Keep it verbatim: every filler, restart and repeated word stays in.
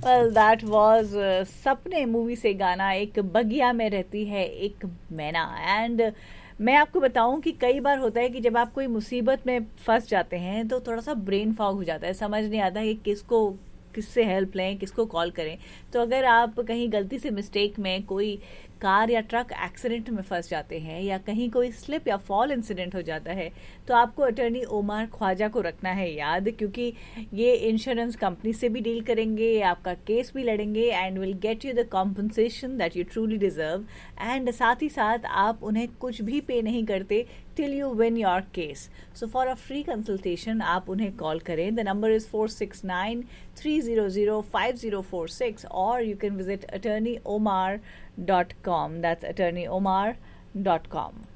Well that was सपने movie से गाना, एक बगिया में रहती है एक मैना। एंड मैं आपको बताऊं कि कई बार होता है कि जब आप कोई मुसीबत में फंस जाते हैं तो थोड़ा सा ब्रेन फॉग हो जाता है, समझ नहीं आता कि किसको किससे हेल्प लें, किसको कॉल करें। तो अगर आप कहीं गलती से मिस्टेक में कोई कार या ट्रक एक्सीडेंट में फंस जाते हैं या कहीं कोई स्लिप या फॉल इंसिडेंट हो जाता है, तो आपको अटर्नी ओमार ख्वाजा को रखना है याद, क्योंकि ये इंश्योरेंस कंपनी से भी डील करेंगे, आपका केस भी लड़ेंगे and will get you the compensation that you truly deserve. And साथ ही साथ आप उन्हें कुछ भी पे नहीं करते till you win your case. So for a free consultation आप उन्हें कॉल करें. The number is four six nine three zero zero five zero four six or you can visit attorney omar dot com. That's attorney omar dot com.